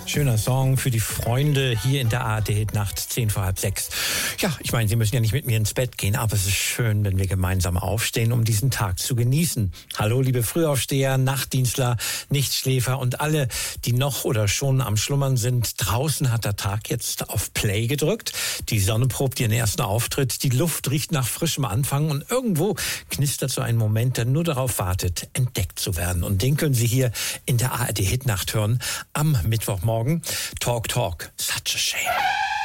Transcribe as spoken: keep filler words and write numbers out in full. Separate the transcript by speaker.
Speaker 1: Schöner Song für die Freunde hier in der A R D-Nacht, zehn vor halb sechs. Ja, ich meine, Sie müssen ja nicht mit mir ins Bett gehen, aber es ist schön, wenn wir gemeinsam aufstehen, um diesen Tag zu genießen. Hallo, liebe Frühaufsteher, Nachtdienstler, Nichtschläfer und alle, die noch oder schon am Schlummern sind. Draußen hat der Tag jetzt auf Play gedrückt. Die Sonne probt ihren ersten Auftritt. Die Luft riecht nach frischem Anfang und irgendwo knistert so ein Moment, der nur darauf wartet, entdeckt zu werden. Und den können Sie hier in der A R D-Hitnacht hören am Mittwochmorgen. Talk, Talk, such a shame.